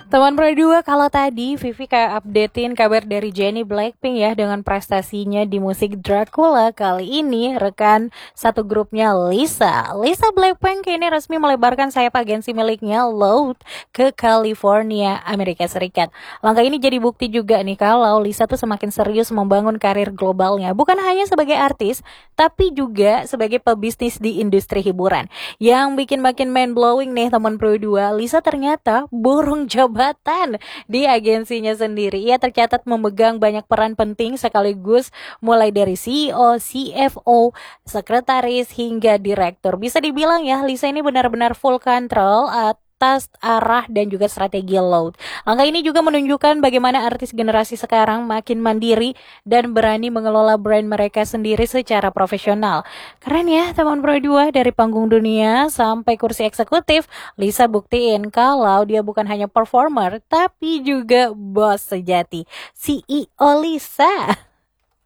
Teman Pro 2, kalau tadi Vivi kayak updatein kabar dari Jennie Blackpink ya dengan prestasinya di musik Dracula, kali ini rekan satu grupnya Lisa Blackpink ini resmi melebarkan sayap agensi miliknya Loud ke California, Amerika Serikat. Langkah ini jadi bukti juga nih kalau Lisa tuh semakin serius membangun karir globalnya, bukan hanya sebagai artis tapi juga sebagai pebisnis di industri hiburan. Yang bikin makin mind blowing nih teman Pro 2, Lisa ternyata borong jabatan di agensinya sendiri. Ia tercatat memegang banyak peran penting sekaligus mulai dari CEO, CFO, sekretaris hingga direktur. Bisa dibilang ya, Lisa ini benar-benar full control atas arah dan juga strategi Loud. Langkah ini juga menunjukkan bagaimana artis generasi sekarang makin mandiri dan berani mengelola brand mereka sendiri secara profesional. Keren ya teman Pro 2, dari panggung dunia sampai kursi eksekutif, Lisa buktiin kalau dia bukan hanya performer tapi juga bos sejati. CEO Lisa.